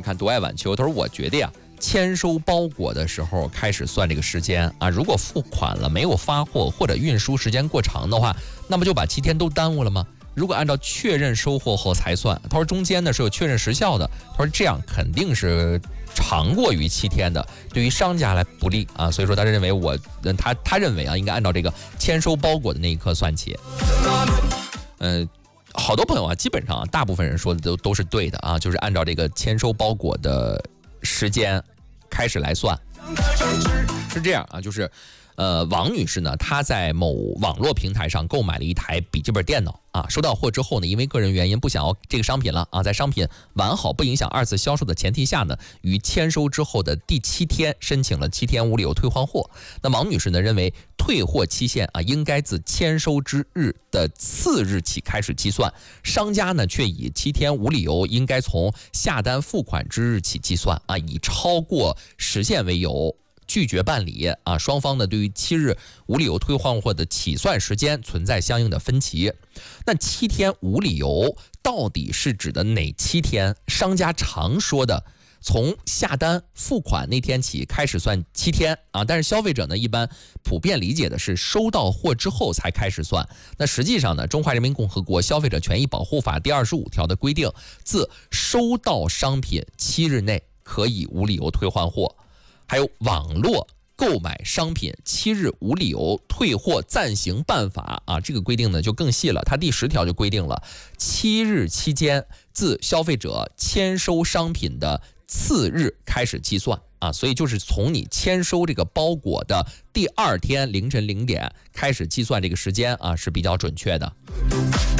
你看多爱晚秋，他说我觉得呀，签收包裹的时候开始算这个时间啊，如果付款了没有发货或者运输时间过长的话，那不就把7天都耽误了吗？如果按照确认收货后才算，他说中间呢是有确认时效的，他说这样肯定是长过于7天的，对于商家来不利啊，所以说他认为他认为啊，应该按照这个签收包裹的那一刻算起。好多朋友啊，基本上啊，大部分人说的都是对的啊，就是按照这个签收包裹的时间开始来算。是这样啊，就是王女士呢，她在某网络平台上购买了一台笔记本电脑啊，收到货之后呢，因为个人原因不想要这个商品了啊，在商品完好不影响2次销售的前提下呢，于签收之后的第7天申请了7天无理由退换货。那王女士呢认为退货期限啊应该自签收之日的次日起开始计算，商家呢却以7天无理由应该从下单付款之日起计算啊，以超过时限为由拒绝办理啊，双方呢对于7日无理由退换货的起算时间存在相应的分歧。那7天无理由到底是指的哪7天？商家常说的从下单付款那天起开始算7天啊，但是消费者呢一般普遍理解的是收到货之后才开始算。那实际上呢，中华人民共和国消费者权益保护法第25条的规定，自收到商品7日内可以无理由退换货。还有网络购买商品7日无理由退货暂行办法啊，这个规定呢就更细了，它第10条就规定了7日期间自消费者签收商品的次日开始计算啊，所以就是从你签收这个包裹的第2天凌晨0点开始计算这个时间啊，是比较准确的。